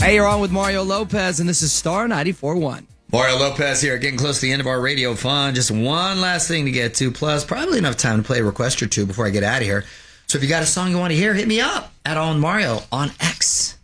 Hey, you're on with Mario Lopez, and this is Star 94.1. Mario Lopez here, getting close to the end of our radio fun. Just one last thing to get to, plus probably enough time to play a request or two before I get out of here. So if you got a song you want to hear, hit me up at On Mario on X.